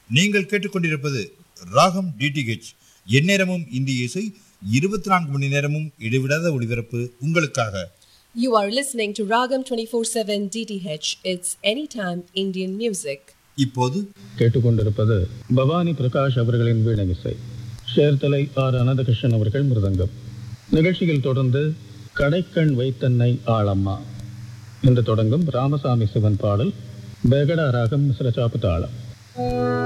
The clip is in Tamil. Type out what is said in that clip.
நீங்கள் கேட்டுக்கொண்டிருப்பது ராகம் டிடிஹெச். எந்நேரமும் இந்திய இசை, 24 மணி நேரமும் இடைவிடாத ஒளிபரப்பு உங்களுக்காக. You are listening to Ragam 24/7 DTH. It's anytime Indian music. இப்போது கேட்டுக்கொண்டிருப்பது பவானி பிரகாஷ் அவர்களின் வீணை இசை. சேர்த்தலை ஆர் அனந்தகிருஷ்ணன் அவர்கள் மிருதங்கம். நிகழ்ச்சியில் தொடர்ந்து கடைக்கண் வைத்தன்னை ஆளம்மா என்று தொடங்கும் ராமசாமி சிவன் பாடல். பேகடா ராகம் மிஸ்ர சாப்பு தாளம்.